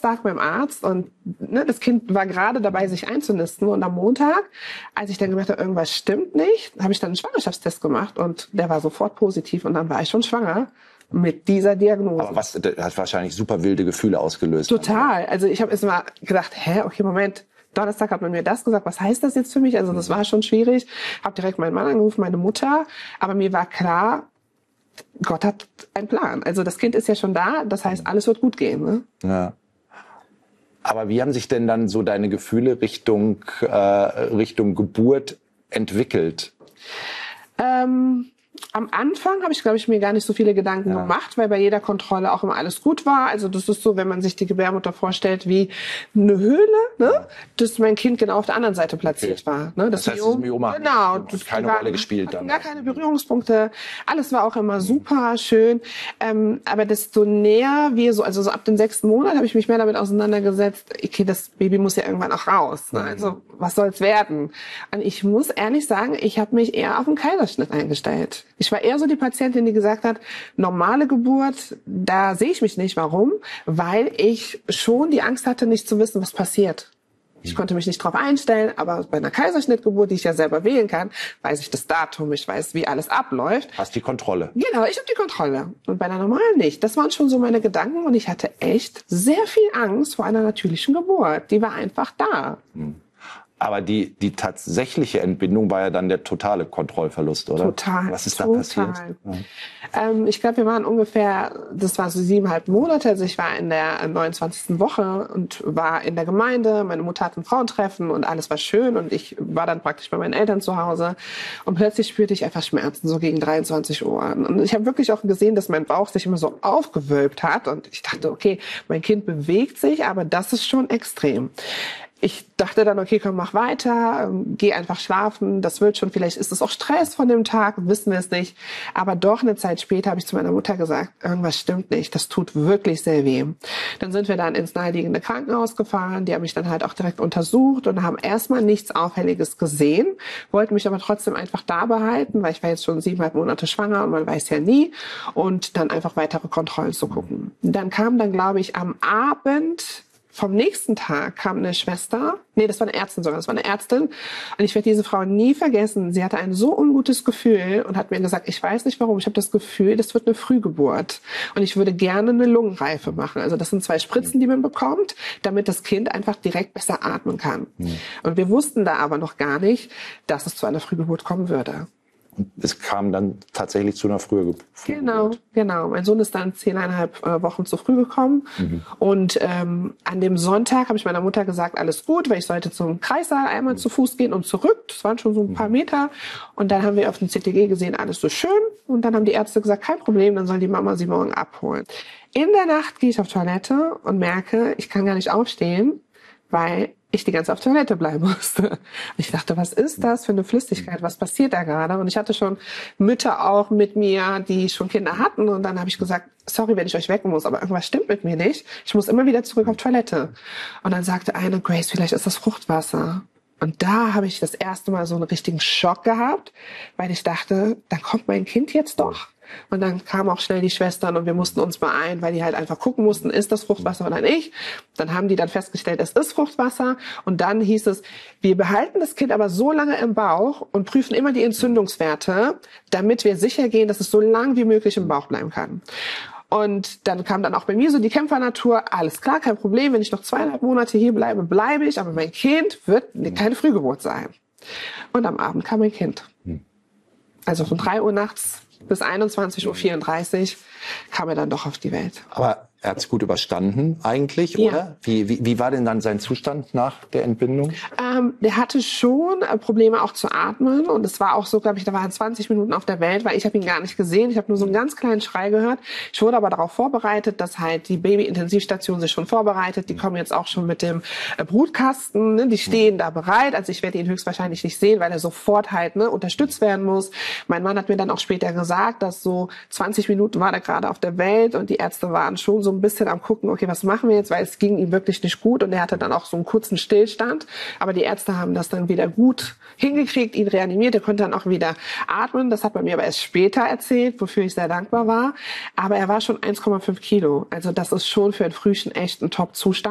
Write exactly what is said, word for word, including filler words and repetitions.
Donnerstag beim Arzt und ne, das Kind war gerade dabei, sich einzunisten. Und am Montag, als ich dann gemerkt habe, irgendwas stimmt nicht, habe ich dann einen Schwangerschaftstest gemacht und der war sofort positiv und dann war ich schon schwanger mit dieser Diagnose. Aber was, das hat wahrscheinlich super wilde Gefühle ausgelöst. Total. Also ich habe erst mal gedacht, hä, okay, Moment, Donnerstag hat man mir das gesagt, was heißt das jetzt für mich? Also das war schon schwierig. Habe direkt meinen Mann angerufen, meine Mutter, aber mir war klar, Gott hat einen Plan. Also das Kind ist ja schon da, das heißt, alles wird gut gehen. Ne? Ja. Aber wie haben sich denn dann so deine Gefühle Richtung, äh, Richtung Geburt entwickelt? Ähm, am Anfang habe ich, glaube ich, mir gar nicht so viele Gedanken ja. gemacht, weil bei jeder Kontrolle auch immer alles gut war. Also das ist so, wenn man sich die Gebärmutter vorstellt wie eine Höhle, ne? Dass mein Kind genau auf der anderen Seite platziert okay. war. Ne? Das, das heißt, Myom, das Myoma genau, hat das keine war, Rolle gespielt. Dann gar keine Berührungspunkte. Alles war auch immer super schön. Ähm, aber desto näher wir so, also so ab dem sechsten Monat habe ich mich mehr damit auseinandergesetzt, okay, das Baby muss ja irgendwann auch raus. Ne? Also was soll's werden? Und ich muss ehrlich sagen, ich habe mich eher auf einen Kaiserschnitt eingestellt. Ich war eher so die Patientin, die gesagt hat, normale Geburt, da sehe ich mich nicht. Warum? Weil ich schon die Angst hatte, nicht zu wissen, was passiert. Ich konnte mich nicht darauf einstellen, aber bei einer Kaiserschnittgeburt, die ich ja selber wählen kann, weiß ich das Datum, ich weiß, wie alles abläuft. Hast die Kontrolle. Genau, ich habe die Kontrolle. Und bei einer normalen nicht. Das waren schon so meine Gedanken und ich hatte echt sehr viel Angst vor einer natürlichen Geburt. Die war einfach da. Hm. Aber die, die tatsächliche Entbindung war ja dann der totale Kontrollverlust, oder? Total. Was ist total. da passiert? Ja. Ähm, ich glaube, wir waren ungefähr, das war so siebeneinhalb Monate. Also ich war in der neunundzwanzigsten Woche und war in der Gemeinde. Meine Mutter hatte ein Frauentreffen und alles war schön. Und ich war dann praktisch bei meinen Eltern zu Hause. Und plötzlich spürte ich einfach Schmerzen, so gegen dreiundzwanzig Uhr. Und ich habe wirklich auch gesehen, dass mein Bauch sich immer so aufgewölbt hat. Und ich dachte, okay, mein Kind bewegt sich, aber das ist schon extrem. Ich dachte dann, okay, komm, mach weiter, ähm, geh einfach schlafen, das wird schon, vielleicht ist es auch Stress von dem Tag, wissen wir es nicht. Aber doch eine Zeit später habe ich zu meiner Mutter gesagt, irgendwas stimmt nicht, das tut wirklich sehr weh. Dann sind wir dann ins naheliegende Krankenhaus gefahren, die haben mich dann halt auch direkt untersucht und haben erstmal nichts Auffälliges gesehen, wollten mich aber trotzdem einfach da behalten, weil ich war jetzt schon siebeneinhalb Monate schwanger und man weiß ja nie, und dann einfach weitere Kontrollen zu gucken. Dann kam dann, glaube ich, am Abend vom nächsten Tag kam eine Schwester, nee, das war eine Ärztin sogar, das war eine Ärztin, und ich werde diese Frau nie vergessen. Sie hatte ein so ungutes Gefühl und hat mir gesagt, ich weiß nicht warum, ich habe das Gefühl, das wird eine Frühgeburt und ich würde gerne eine Lungenreife machen. Also das sind zwei Spritzen, die man bekommt, damit das Kind einfach direkt besser atmen kann. Mhm. Und wir wussten da aber noch gar nicht, dass es zu einer Frühgeburt kommen würde. Und es kam dann tatsächlich zu einer Frühgeburt. Genau, genau. Mein Sohn ist dann zehneinhalb äh, Wochen zu früh gekommen. Mhm. Und ähm, an dem Sonntag habe ich meiner Mutter gesagt, alles gut, weil ich sollte zum Kreissaal einmal mhm. zu Fuß gehen und zurück. Das waren schon so ein paar Meter. Und dann haben wir auf dem C T G gesehen, alles so schön. Und dann haben die Ärzte gesagt, kein Problem, dann soll die Mama sie morgen abholen. In der Nacht gehe ich auf Toilette und merke, ich kann gar nicht aufstehen, weil ich die ganze Zeit auf Toilette bleiben musste. Und ich dachte, was ist das für eine Flüssigkeit? Was passiert da gerade? Und ich hatte schon Mütter auch mit mir, die schon Kinder hatten. Und dann habe ich gesagt, sorry, wenn ich euch wecken muss, aber irgendwas stimmt mit mir nicht. Ich muss immer wieder zurück auf Toilette. Und dann sagte eine, Grace, vielleicht ist das Fruchtwasser. Und da habe ich das erste Mal so einen richtigen Schock gehabt, weil ich dachte, da kommt mein Kind jetzt doch. Und dann kamen auch schnell die Schwestern und wir mussten uns beeilen, weil die halt einfach gucken mussten, ist das Fruchtwasser oder nicht. Dann haben die dann festgestellt, es ist Fruchtwasser. Und dann hieß es, wir behalten das Kind aber so lange im Bauch und prüfen immer die Entzündungswerte, damit wir sicher gehen, dass es so lang wie möglich im Bauch bleiben kann. Und dann kam dann auch bei mir so die Kämpfernatur, alles klar, kein Problem, wenn ich noch zweieinhalb Monate hier bleibe, bleibe ich, aber mein Kind wird keine Frühgeburt sein. Und am Abend kam mein Kind. Also von drei Uhr nachts bis einundzwanzig Uhr vierunddreißig kam er dann doch auf die Welt. Aber er hat es gut überstanden eigentlich, ja. oder? Wie, wie, wie war denn dann sein Zustand nach der Entbindung? Ähm, der hatte schon äh, Probleme auch zu atmen. Und es war auch so, glaube ich, da war er zwanzig Minuten auf der Welt, weil ich habe ihn gar nicht gesehen. Ich habe nur so einen ganz kleinen Schrei gehört. Ich wurde aber darauf vorbereitet, dass halt die Baby-Intensivstation sich schon vorbereitet. Die kommen jetzt auch schon mit dem äh, Brutkasten. Ne? Die stehen da bereit. Also ich werde ihn höchstwahrscheinlich nicht sehen, weil er sofort halt ne, unterstützt werden muss. Mein Mann hat mir dann auch später gesagt, dass so zwanzig Minuten war er gerade auf der Welt und die Ärzte waren schon so ein bisschen am gucken, okay, was machen wir jetzt, weil es ging ihm wirklich nicht gut und er hatte dann auch so einen kurzen Stillstand, aber die Ärzte haben das dann wieder gut hingekriegt, ihn reanimiert, er konnte dann auch wieder atmen, das hat man mir aber erst später erzählt, wofür ich sehr dankbar war, aber er war schon eins Komma fünf Kilo, also das ist schon für ein Frühchen echt ein Top-Zustand.